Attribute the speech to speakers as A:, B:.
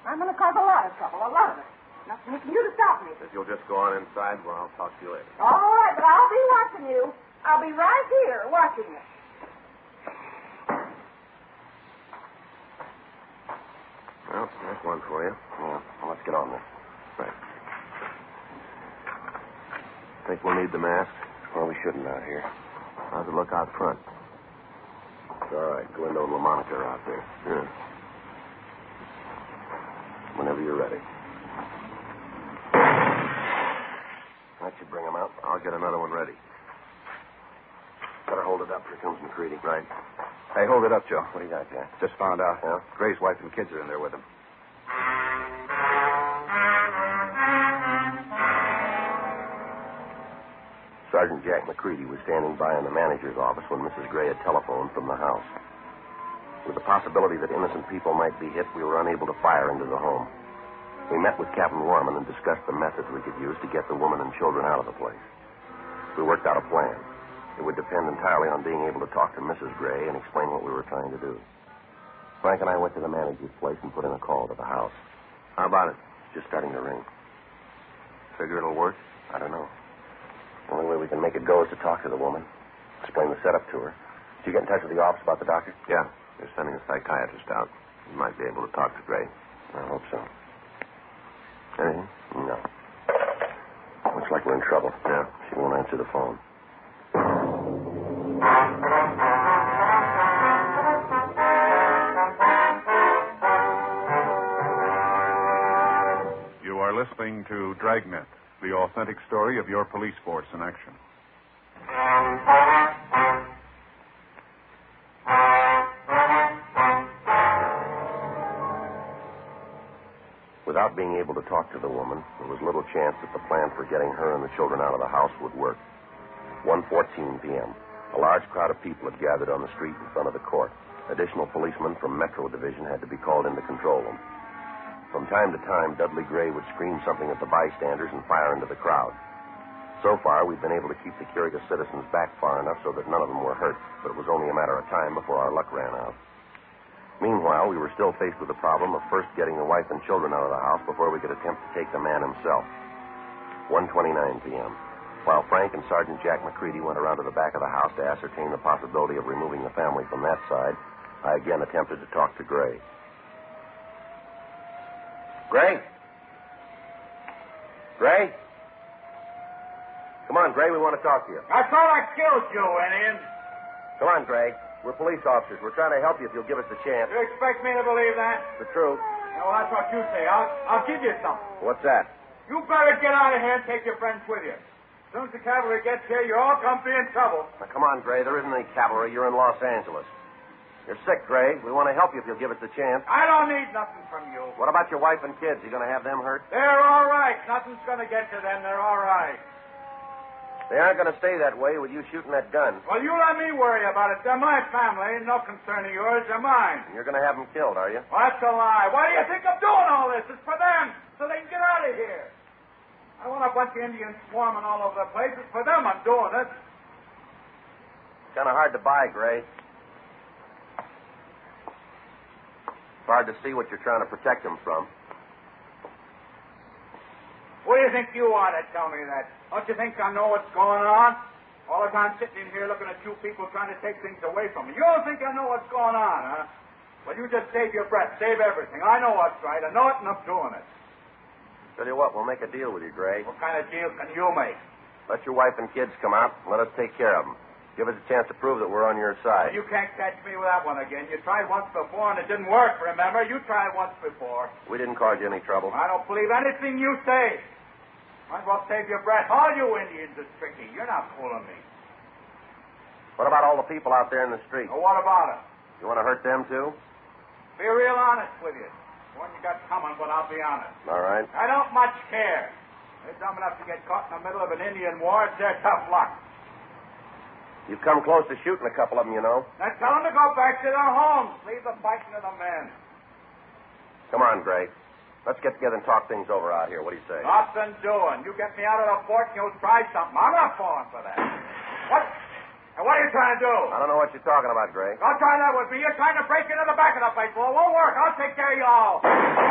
A: I'm going to cause a lot of trouble, a lot of it. Nothing you can do to stop me.
B: If you'll just go on inside, well, I'll talk to you later.
A: All right, but I'll be watching you. I'll be right here watching you.
B: Well, there's one for you.
C: Yeah, well, let's get on this.
B: Right. Think we'll need the mask?
C: Well, we shouldn't out here.
B: How's it look out front?
C: It's all right. Galindo and LaMonica are out there.
B: Yeah.
C: Whenever you're ready. That should bring them out.
B: I'll get another one ready.
C: Better hold it up. Here comes McCready.
B: Right. Hey, hold it up, Joe.
C: What do you got, Jack?
B: Just found out.
C: Yeah?
B: Gray's wife and kids are in there with him.
C: Sergeant Jack McCready was standing by in the manager's office when Mrs. Gray had telephoned from the house. With the possibility that innocent people might be hit, we were unable to fire into the home. We met with Captain Warman and discussed the methods we could use to get the woman and children out of the place. We worked out a plan. It would depend entirely on being able to talk to Mrs. Gray and explain what we were trying to do. Frank and I went to the manager's place and put in a call to the house.
B: How about it?
C: It's just starting to ring.
B: Figure it'll work?
C: I don't know. The only way we can make it go is to talk to the woman, explain the setup to her. Did you get in touch with the office about the doctor?
B: Yeah. They're sending a psychiatrist out. He might be able to talk to Gray.
C: I hope so. Anything? No. Looks like we're in trouble.
B: Yeah.
C: She won't answer the phone.
D: You are listening to Dragnet, the authentic story of your police force in action.
C: Without being able to talk to the woman, there was little chance that the plan for getting her and the children out of the house would work. 1:14 p.m. A large crowd of people had gathered on the street in front of the court. Additional policemen from Metro Division had to be called in to control them. From time to time, Dudley Gray would scream something at the bystanders and fire into the crowd. So far, we'd been able to keep the curious citizens back far enough so that none of them were hurt, but it was only a matter of time before our luck ran out. Meanwhile, we were still faced with the problem of first getting the wife and children out of the house before we could attempt to take the man himself. 1:29 p.m. While Frank and Sergeant Jack McCready went around to the back of the house to ascertain the possibility of removing the family from that side, I again attempted to talk to Gray. Gray? Gray? Come on, Gray, we want to talk to you.
E: I thought I killed you, Indian.
C: Come on, Gray. We're police officers. We're trying to help you if you'll give us the chance.
E: You expect me to believe that?
C: The truth.
E: No, that's what you say. I'll give you something.
C: What's that?
E: You better get out of here and take your friends with you. As soon as the cavalry gets here, you're all going to be in trouble.
C: Now, come on, Gray. There isn't any cavalry. You're in Los Angeles. You're sick, Gray. We want to help you if you'll give us the chance.
E: I don't need nothing from you.
C: What about your wife and kids? You going to have them hurt?
E: They're all right. Nothing's going to get to them. They're all right.
C: They aren't going to stay that way with you shooting that gun.
E: Well, you let me worry about it. They're my family. No concern of yours. They're mine.
C: And you're going to have them killed, are you?
E: Well, that's a lie. Why do you think I'm doing all this? It's for them, so they can get out of here. I want a bunch of Indians swarming all over the place. It's for them I'm doing it.
C: It's kind of hard to buy, Gray. It's hard to see what you're trying to protect them from.
E: What do you think you are to tell me that? Don't you think I know what's going on? All the time sitting in here looking at you people trying to take things away from me. You don't think I know what's going on, huh? Well, you just save your breath. Save everything. I know what's right. I know it, and I'm doing it.
C: Tell you what, we'll make a deal with you, Gray.
E: What kind of deal can you make?
C: Let your wife and kids come out and let us take care of them. Give us a chance to prove that we're on your side.
E: You can't catch me with that one again. You tried once before, and it didn't work, remember? You tried once before.
C: We didn't cause you any trouble.
E: I don't believe anything you say. Might as well save your breath. All you Indians are tricky. You're not fooling me.
C: What about all the people out there in the street?
E: Well, what about it?
C: You want to hurt them, too?
E: Be real honest with you. One you got coming, but I'll be honest.
C: All right.
E: I don't much care. They're dumb enough to get caught in the middle of an Indian war. It's their tough luck.
C: You've come close to shooting a couple of them, you know.
E: Now tell them to go back to their homes. Leave the fighting to the men.
C: Come on, Gray. Let's get together and talk things over out here. What do you say?
E: Nothing doing. You get me out of the fort and you'll try something. I'm not falling for that. What? And what are you trying to do?
C: I don't know what you're talking about, Gray.
E: Don't try that with me. You're trying to break into the back of the place. Well, it won't work. I'll take care of you all.